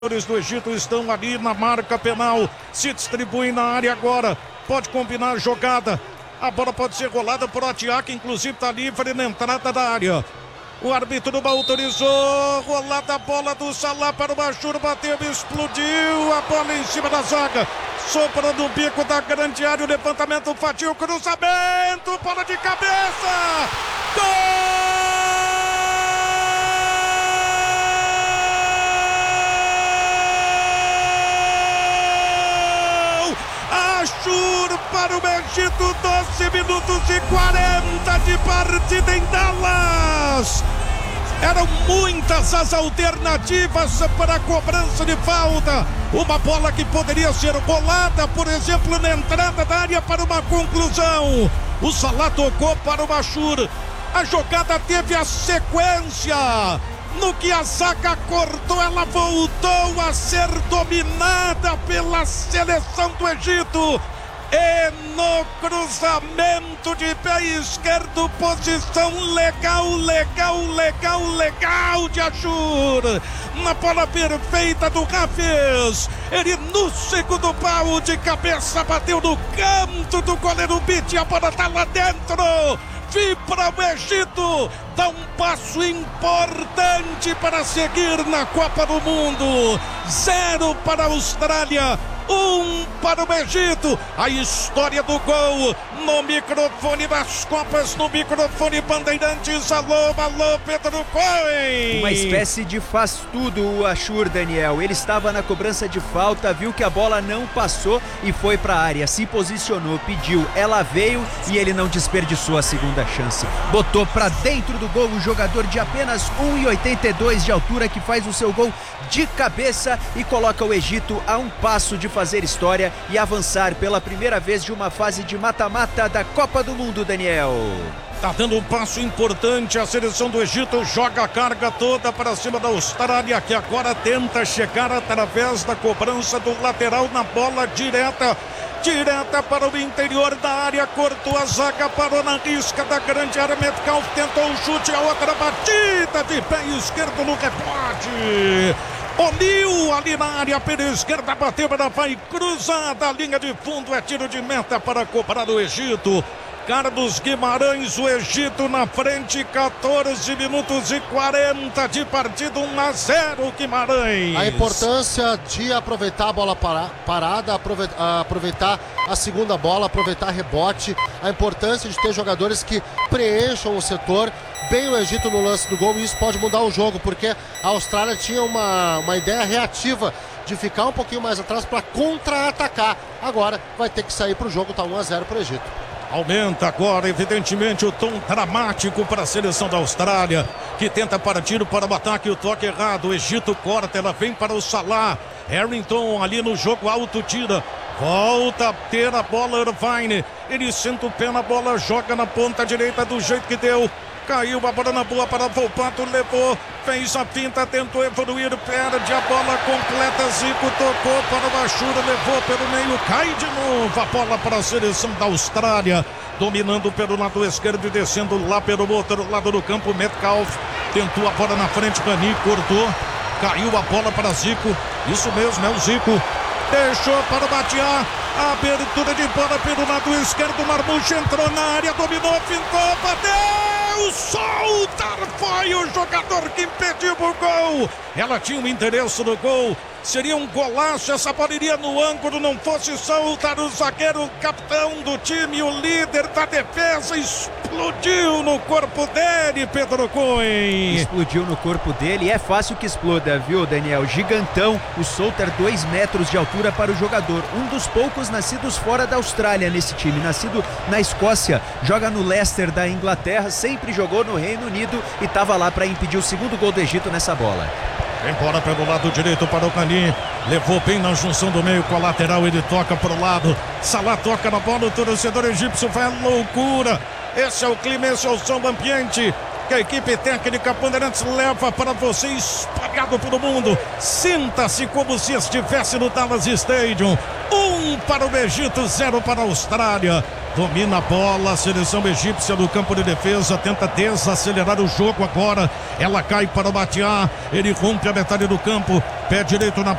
Os do Egito estão ali na marca penal, se distribuem na área agora, pode combinar a jogada, a bola pode ser rolada por Atiá, que inclusive está livre na entrada da área. O árbitro autorizou, rolada a bola do Salah para o Bachur, bateu e explodiu, a bola em cima da zaga, sopra no bico da grande área, o levantamento fatil, cruzamento, bola de cabeça, gol! Bachur para o Egito, 12 minutos e 40 de partida em Dallas. Eram muitas as alternativas para a cobrança de falta. Uma bola que poderia ser rolada, por exemplo, na entrada da área para uma conclusão. O Salah tocou para o Bachur. A jogada teve a sequência. No que a zaga cortou, ela voltou a ser dominada pela seleção do Egito. E no cruzamento de pé esquerdo, posição legal de Achur. Na bola perfeita do Hafez. Ele no segundo pau de cabeça bateu no canto do goleiro Bitti. A bola tá lá dentro. Vibra o Egito, dá um passo importante para seguir na Copa do Mundo. 0 para a Austrália, 1 para o Egito. A história do gol no microfone das Copas, no microfone Bandeirantes. Alô, Pedro Cohen. Uma espécie de faz-tudo o Achur, Daniel. Ele estava na cobrança de falta, viu que a bola não passou e foi para a área. Se posicionou, pediu, ela veio e ele não desperdiçou a segunda chance. Botou para dentro do gol o jogador de apenas 1,82 de altura, que faz o seu gol de cabeça e coloca o Egito a um passo de fazer história e avançar pela primeira vez de uma fase de mata-mata da Copa do Mundo, Daniel. Tá dando um passo importante, a seleção do Egito joga a carga toda para cima da Austrália, que agora tenta chegar através da cobrança do lateral na bola direta para o interior da área, cortou a zaga, parou na risca da grande área. Metcalf tentou o chute, a outra batida de pé esquerdo no rebote. O'Neal ali na área pela esquerda, bateu, ela vai cruzada, a linha de fundo, é tiro de meta para cobrar o Egito. Carlos Guimarães, o Egito na frente, 14 minutos e 40 de partida, 1-0 Guimarães. A importância de aproveitar a bola parada, aproveitar a segunda bola, aproveitar rebote, a importância de ter jogadores que preencham o setor. Bem o Egito no lance do gol, e isso pode mudar o jogo, porque a Austrália tinha uma ideia reativa de ficar um pouquinho mais atrás para contra-atacar. Agora vai ter que sair para o jogo, tá 1-0 para o Egito. Aumenta agora, evidentemente, o tom dramático para a seleção da Austrália, que tenta partir para o ataque, o toque errado. O Egito corta, ela vem para o Salah. Harrington ali no jogo alto, tira. Volta a ter a bola, Irvine. Ele senta o pé na bola, joga na ponta direita do jeito que deu. Caiu a bola na boa para Volpato, levou, fez a finta, tentou evoluir, perde a bola completa, Zico tocou para o Bachur, levou pelo meio, cai de novo a bola para a seleção da Austrália, dominando pelo lado esquerdo e descendo lá pelo outro lado do campo. Metcalf tentou a bola na frente, Cani cortou, caiu a bola para Zico, isso mesmo, é o Zico, deixou para o Batiá, abertura de bola pelo lado esquerdo, Marmouche entrou na área, dominou, fintou, bateu! Soltar foi o jogador que impediu o gol. Ela tinha um endereço no gol. Seria um golaço, essa bola iria no ângulo, não fosse soltar o zagueiro, o capitão do time, o líder da defesa, explodiu no corpo dele, Pedro Cohen. Explodiu no corpo dele, é fácil que exploda, viu, Daniel? Gigantão, o Solter 2 metros de altura para o jogador, um dos poucos nascidos fora da Austrália nesse time, nascido na Escócia, joga no Leicester da Inglaterra, sempre jogou no Reino Unido e estava lá para impedir o segundo gol do Egito nessa bola. Vem bola pelo lado direito para o Cani. Levou bem na junção do meio com a lateral. Ele toca para o lado. Salah toca na bola. O torcedor egípcio vai à loucura. Esse é o clima, esse é o som ambiente que a equipe técnica Bandeirantes leva para você, espalhado pelo mundo. Sinta-se como se estivesse no Dallas Stadium. 1 para o Egito, 0 para a Austrália. Domina a bola, a seleção egípcia do campo de defesa, tenta desacelerar o jogo agora. Ela cai para o Batiá, ele rompe a metade do campo, Pé direito na